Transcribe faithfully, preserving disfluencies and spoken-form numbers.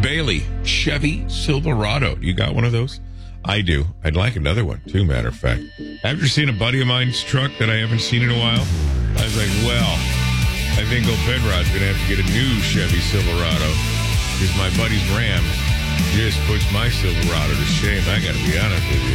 Bailey, Chevy Silverado. You got one of those? I do. I'd like another one, too, matter of fact. After seeing a buddy of mine's truck that I haven't seen in a while, I was like, well, I think old Pedrod's going to have to get a new Chevy Silverado because my buddy's Ram just puts my Silverado to shame. I got to be honest with you.